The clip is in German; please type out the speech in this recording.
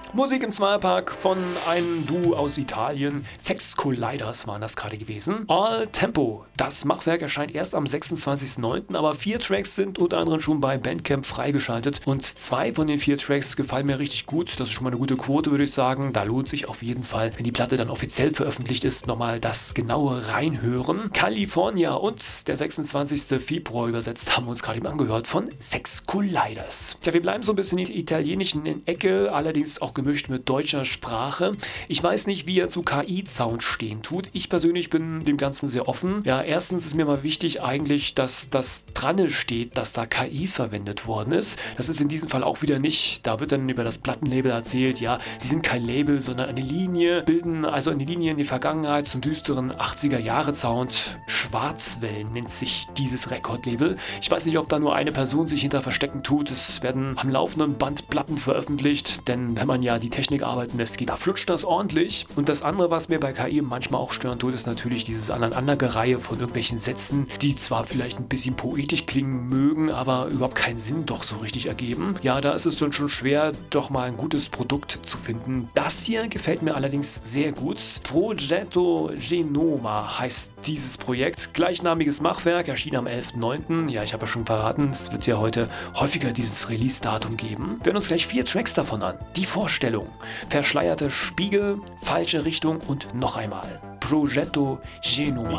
Musik im Zweierpack von einem Duo aus Italien. Sex Colliders waren das gerade gewesen. All Tempo. Das Machwerk erscheint erst am 26.09., aber 4 Tracks sind unter anderem schon bei Bandcamp freigeschaltet. Und 2 von den 4 Tracks gefallen mir richtig gut. Das ist schon mal eine gute Quote, würde ich sagen. Da lohnt sich auf jeden Fall, wenn die Platte dann offiziell veröffentlicht ist, nochmal das genaue Reinhören. California und der 26. Februar übersetzt haben wir uns gerade eben angehört von Sex Colliders. Tja, wir bleiben so ein bisschen in der italienischen Ecke, allerdings auch gemischt mit deutscher Sprache. Ich weiß nicht, wie er zu KI-Sound stehen tut. Ich persönlich bin dem Ganzen sehr offen. Ja, erstens ist mir mal wichtig eigentlich, dass das dran steht, dass da KI verwendet worden ist. Das ist in diesem Fall auch wieder nicht. Da wird dann über das Plattenlabel erzählt, ja, sie sind kein Label, sondern eine Linie, bilden also eine Linie in die Vergangenheit zum düsteren 80er-Jahre-Sound. Schwarzwellen nennt sich dieses Rekordlabel. Ich weiß nicht, ob da nur eine Person sich hinter verstecken tut. Es werden am laufenden Band Platten veröffentlicht, denn wenn man ja die Technik arbeiten lässt, da flutscht das ordentlich. Und das andere, was mir bei KI manchmal auch stören tut, ist natürlich dieses Aneinandergereihe von irgendwelchen Sätzen, die zwar vielleicht ein bisschen poetisch klingen mögen, aber überhaupt keinen Sinn doch so richtig ergeben. Ja, da ist es dann schon schwer, doch mal ein gutes Produkt zu finden. Das hier gefällt mir allerdings sehr gut. Progetto Genoma heißt dieses Projekt. Gleichnamiges Machwerk, erschien am 11.09. Ja, ich habe ja schon verraten, es wird ja heute häufiger dieses Release-Datum geben. Wir hören uns gleich 4 Tracks davon an. Die Vorstellung, verschleierte Spiegel, falsche Richtung und noch einmal Progetto Genoma.